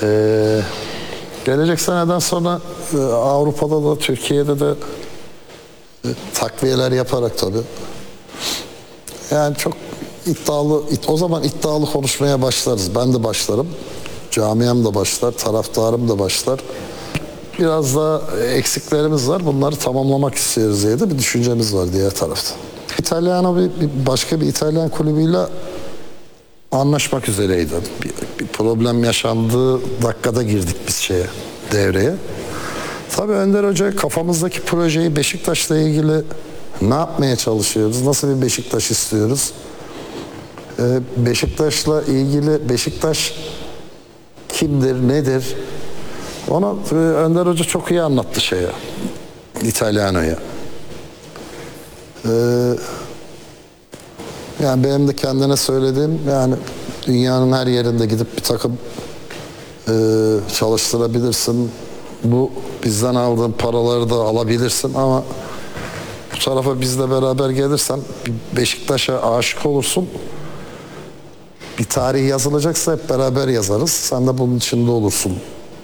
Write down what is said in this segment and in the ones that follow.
Gelecek seneden sonra Avrupa'da da Türkiye'de de takviyeler yaparak tabii. Yani çok iddialı, o zaman iddialı konuşmaya başlarız. Ben de başlarım. Camiam da başlar, taraftarım da başlar. Biraz daha eksiklerimiz var. Bunları tamamlamak istiyoruz diye de bir düşüncemiz var diğer tarafta. İtalyan başka bir İtalyan kulübüyle anlaşmak üzereydi. Bir problem yaşandığı dakikada girdik biz devreye. Tabii Önder Hoca kafamızdaki projeyi Beşiktaş'la ilgili ne yapmaya çalışıyoruz? Nasıl bir Beşiktaş istiyoruz? Beşiktaş'la ilgili Beşiktaş kimdir, nedir? Onu Önder Hoca çok iyi anlattı İtalyano'ya. Yani benim de kendine söylediğim, yani dünyanın her yerinde gidip bir takım çalıştırabilirsin. Bu bizden aldığın paraları da alabilirsin ama bu tarafa bizle beraber gelirsen Beşiktaş'a aşık olursun. Bir tarih yazılacaksa hep beraber yazarız. Sen de bunun içinde olursun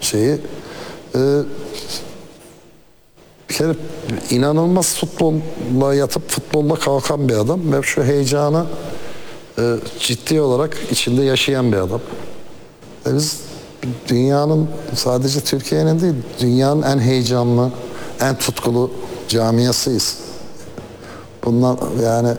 bir kere inanılmaz futbolla yatıp futbolla kalkan bir adam ve şu heyecanı ciddi olarak içinde yaşayan bir adam. Biz dünyanın, sadece Türkiye'nin değil, dünyanın en heyecanlı, en tutkulu camiasıyız. Bundan yani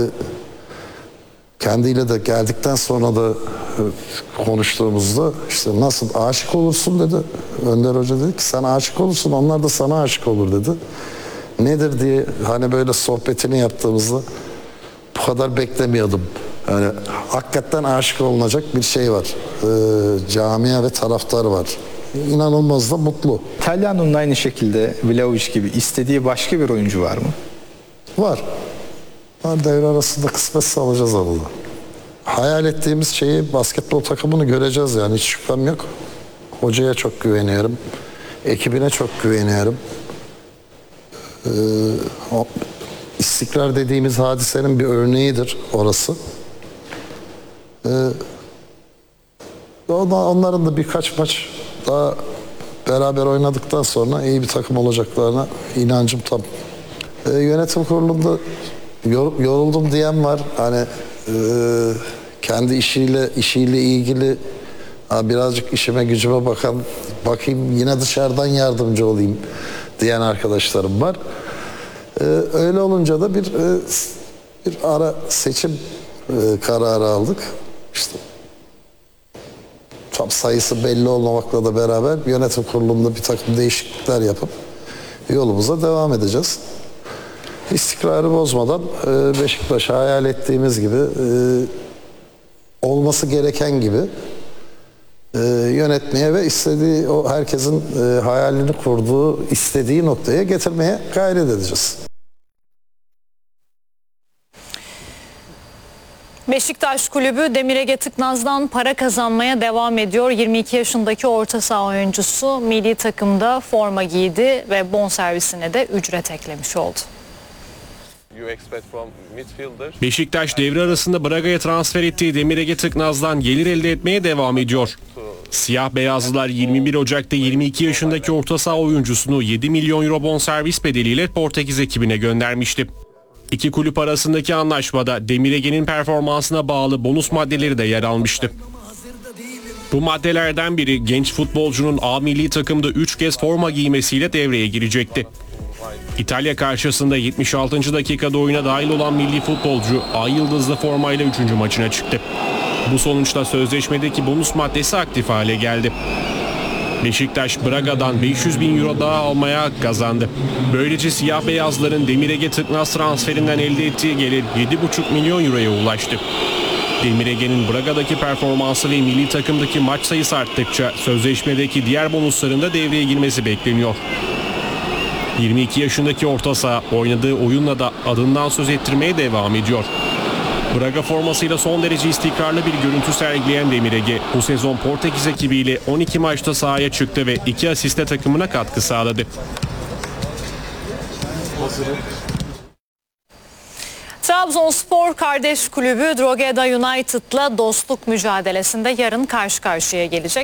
kendiyle de geldikten sonra da konuştuğumuzda işte nasıl aşık olursun dedi. Önder Hoca dedi ki sen aşık olursun, onlar da sana aşık olur dedi. Nedir diye hani böyle sohbetini yaptığımızda bu kadar beklemiyordum. Yani hakikaten aşık olunacak bir şey var. Camia ve taraftar var. İnanılmaz da mutlu. İtalyan'ın aynı şekilde Vlahovic gibi istediği başka bir oyuncu var mı? Var. Devre arasında kısmetse alacağız onu da. Hayal ettiğimiz basketbol takımını göreceğiz yani, hiç şüphem yok. Hocaya çok güveniyorum. Ekibine çok güveniyorum. İstikrar dediğimiz hadisenin bir örneğidir orası. Onların da birkaç maç daha beraber oynadıktan sonra iyi bir takım olacaklarına inancım tam. Yönetim kurulunda yoruldum diyen var. Hani kendi işiyle ilgili birazcık işime gücüme bakayım yine dışarıdan yardımcı olayım diyen arkadaşlarım var. Öyle olunca da bir ara seçim kararı aldık. İşte tam sayısı belli olmamakla da beraber yönetim kurulunda bir takım değişiklikler yapıp yolumuza devam edeceğiz. İstikrarı bozmadan Beşiktaş'ı hayal ettiğimiz gibi, olması gereken gibi yönetmeye ve istediği, o herkesin hayalini kurduğu, istediği noktaya getirmeye gayret edeceğiz. Beşiktaş Kulübü Demir Ege Tıknaz'dan para kazanmaya devam ediyor. 22 yaşındaki orta saha oyuncusu milli takımda forma giydi ve bonservisine de ücret eklemiş oldu. Beşiktaş devre arasında Braga'ya transfer ettiği Demir Ege Tıknaz'dan gelir elde etmeye devam ediyor. Siyah beyazlılar 21 Ocak'ta 22 yaşındaki orta saha oyuncusunu 7 milyon euro bonservis bedeliyle Portekiz ekibine göndermişti. İki kulüp arasındaki anlaşmada Demir Ege'nin performansına bağlı bonus maddeleri de yer almıştı. Bu maddelerden biri genç futbolcunun A milli takımda 3 kez forma giymesiyle devreye girecekti. İtalya karşısında 76. dakikada oyuna dahil olan milli futbolcu Ay yıldızlı formayla 3. maçına çıktı. Bu sonuçta sözleşmedeki bonus maddesi aktif hale geldi. Beşiktaş Braga'dan 500 bin euro daha almaya hak kazandı. Böylece siyah beyazların Demir Ege Tıknaz transferinden elde ettiği gelir 7,5 milyon euroya ulaştı. Demir Ege'nin Braga'daki performansı ve milli takımdaki maç sayısı arttıkça sözleşmedeki diğer bonusların da devreye girmesi bekleniyor. 22 yaşındaki orta saha oynadığı oyunla da adından söz ettirmeye devam ediyor. Braga formasıyla son derece istikrarlı bir görüntü sergileyen Demir Ege bu sezon Portekiz ekibiyle 12 maçta sahaya çıktı ve 2 asiste takımına katkı sağladı. Trabzonspor kardeş kulübü Drogheda United'la dostluk mücadelesinde yarın karşı karşıya gelecek.